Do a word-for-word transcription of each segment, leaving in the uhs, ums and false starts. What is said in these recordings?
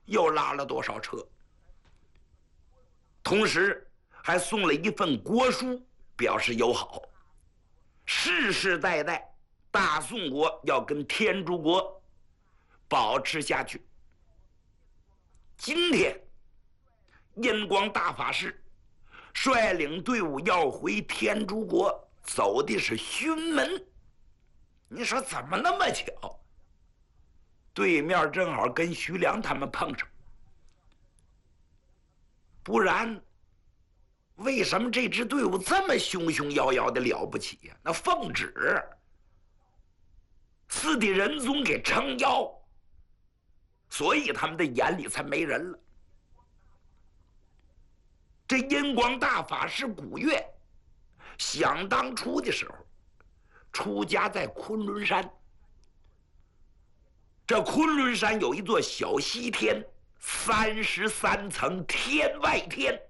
又拉了多少车，同时还送了一份国书，表示友好。世世代代大宋国要跟天竺国保持下去。今天印光大法师率领队伍要回天竺国，走的是勋门。你说怎么那么巧？对面正好跟徐良他们碰上，不然为什么这支队伍这么凶凶妖妖的了不起呀？那奉旨四帝仁宗给撑腰，所以他们的眼里才没人了。这阴光大法师古月，想当初的时候出家在昆仑山。这昆仑山有一座小西天，三十三层天外天，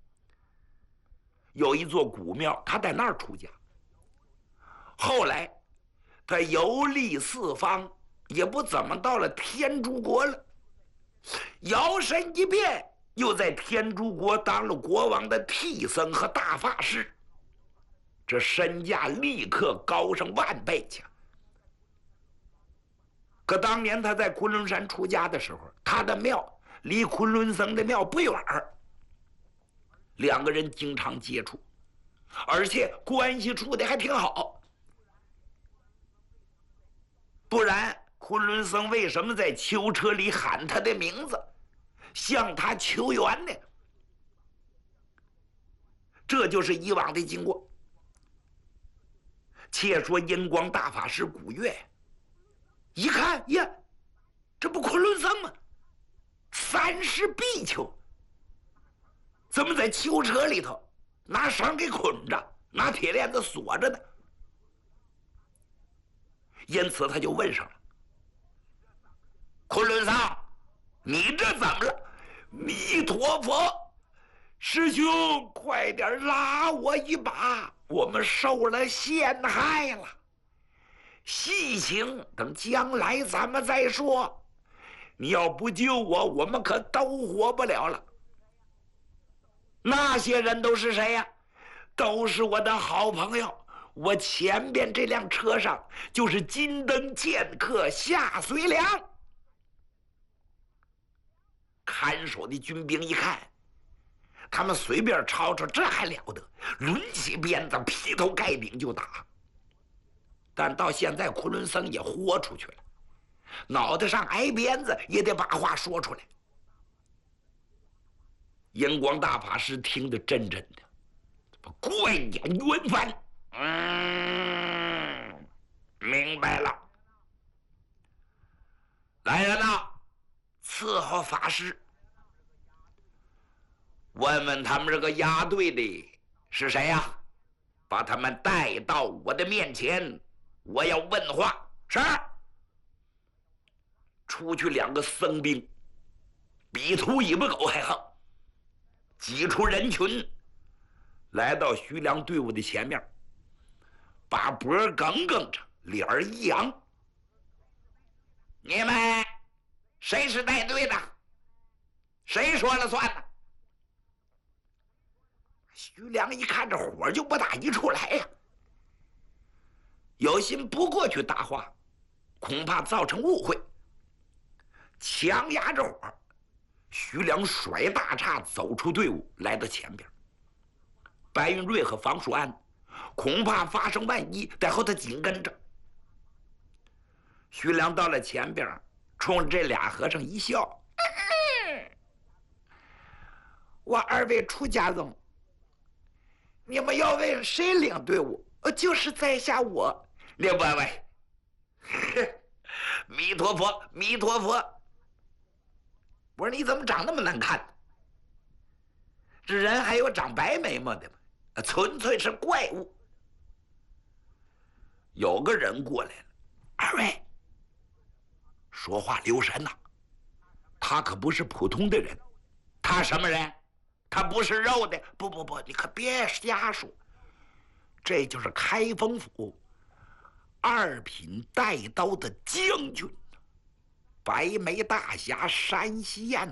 有一座古庙，他在那儿出家。后来他游历四方，也不怎么到了天竺国了，摇身一变，又在天竺国当了国王的替僧和大法师，这身价立刻高上万倍去。可当年他在昆仑山出家的时候，他的庙离昆仑僧的庙不远儿，两个人经常接触，而且关系处的还挺好。不然昆仑僧为什么在囚车里喊他的名字，向他求援呢？这就是以往的经过。且说阴光大法师古月一看呀，这不昆仑僧吗？三十比丘，怎么在囚车里头拿绳给捆着，拿铁链子锁着呢？因此他就问上了：昆仑僧，你这怎么了？弥陀佛，师兄快点拉我一把，我们受了陷害了。细情等将来咱们再说，你要不救我，我们可都活不了了。那些人都是谁呀？都是我的好朋友。我前边这辆车上就是金灯剑客夏随良。看守的军兵一看，他们随便吵吵，这还了得？抡起鞭子，劈头盖顶就打。但到现在昆仑僧也豁出去了，脑袋上挨鞭子也得把话说出来。阴光大法师听得真真的，怪眼圆翻。嗯，明白了。来人呐，伺候法师，问问他们这个押队的是谁呀？把他们带到我的面前，我要问话。是。出去两个僧兵，比秃尾巴狗还横，挤出人群，来到徐良队伍的前面，把脖梗梗着，脸儿一扬：你们谁是带队的？谁说了算呢？徐良一看这火就不打一处来呀，有心不过去搭话，恐怕造成误会，强压着火。徐良甩大叉走出队伍，来到前边。白云瑞和房叔安恐怕发生万一，得后他紧跟着。徐良到了前边，冲这俩和尚一笑：我二位出家人，你们要问谁领队伍，就是在下我。你喂喂，弥陀佛，弥陀佛！我说你怎么长那么难看？这人还有长白眉毛的吗？纯粹是怪物。有个人过来了：二位，说话留神呐、啊！他可不是普通的人。他什么人？他不是肉的。不不不，你可别瞎说。这就是开封府二品带刀的将军，白眉大侠山西燕